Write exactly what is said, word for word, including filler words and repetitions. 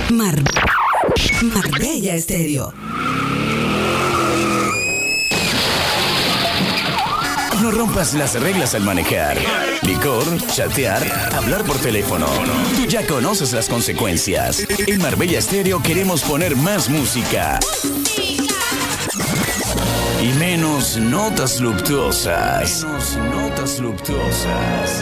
Mar... Marbella Estéreo. No rompas las reglas al manejar. Licor, chatear, hablar por teléfono. Tú ya conoces las consecuencias. En Marbella Estéreo queremos poner más música. Y menos notas luctuosas. Menos notas luctuosas.